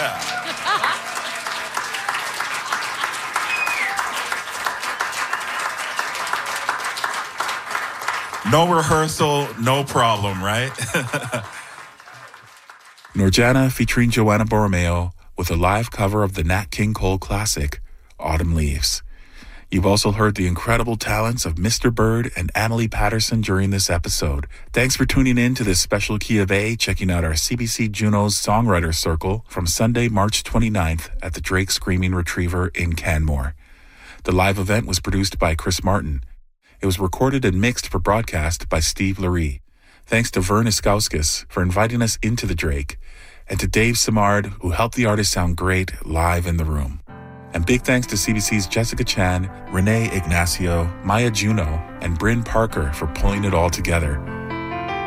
Yeah. No rehearsal, no problem, right? Norjana featuring Joanna Borromeo with a live cover of the Nat King Cole classic, Autumn Leaves. You've also heard the incredible talents of Mr. Bird and Annalie Patterson during this episode. Thanks for tuning in to this special Key of A, checking out our CBC Junos Songwriter Circle from Sunday, March 29th at the Drake Screaming Retriever in Canmore. The live event was produced by Chris Martin. It was recorded and mixed for broadcast by Steve Lurie. Thanks to Vern Iskauskas for inviting us into the Drake, and to Dave Simard, who helped the artist sound great live in the room. And big thanks to CBC's Jessica Chan, Renee Ignacio, Maya Juno, and Bryn Parker for pulling it all together.